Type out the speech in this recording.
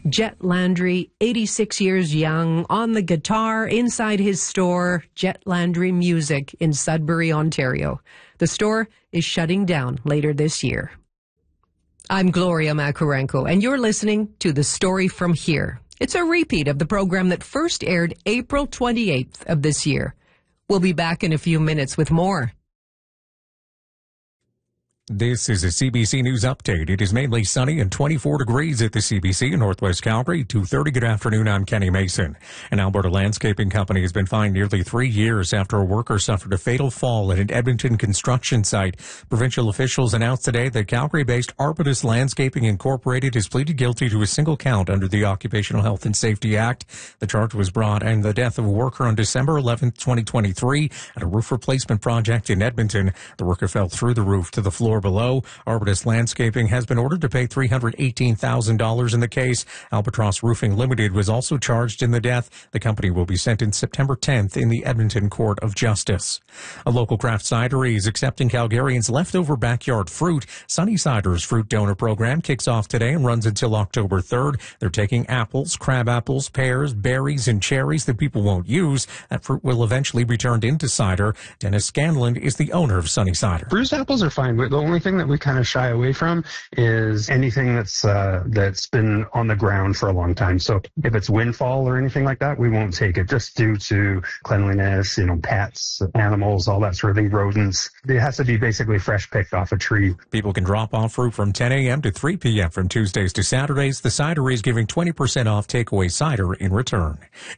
Jet Landry, 86 years young, on the guitar inside his store, Jet Landry Music in Sudbury, Ontario. The store is shutting down later this year. I'm Gloria Makurenko, and you're listening to The Story from Here. It's a repeat of the program that first aired April 28th of this year. We'll be back in a few minutes with more. This is a CBC News Update. It is mainly sunny and 24 degrees at the CBC in Northwest Calgary. 2:30. Good afternoon. I'm Kenny Mason. An Alberta landscaping company has been fined nearly 3 years after a worker suffered a fatal fall at an Edmonton construction site. Provincial officials announced today that Calgary-based Arbutus Landscaping Incorporated has pleaded guilty to a single count under the Occupational Health and Safety Act. The charge was brought in the death of a worker on December 11, 2023 at a roof replacement project in Edmonton. The worker fell through the roof to the floor below. Arbutus Landscaping has been ordered to pay $318,000 in the case. Albatross Roofing Limited was also charged in the death. The company will be sentenced September 10th in the Edmonton Court of Justice. A local craft cidery is accepting Calgarians' leftover backyard fruit. Sunny Cider's fruit donor program kicks off today and runs until October 3rd. They're taking apples, crab apples, pears, berries, and cherries that people won't use. That fruit will eventually be turned into cider. Dennis Scanlon is the owner of Sunny Cider. Bruised apples are fine. The only thing that we kind of shy away from is anything that's been on the ground for a long time. So if it's windfall or anything like that, we won't take it, just due to cleanliness, pets, animals, all that sort of thing, rodents. It has to be basically fresh picked off a tree. People can drop off fruit from 10 a.m. to 3 p.m. from Tuesdays to Saturdays. The cidery is giving 20% off takeaway cider in return.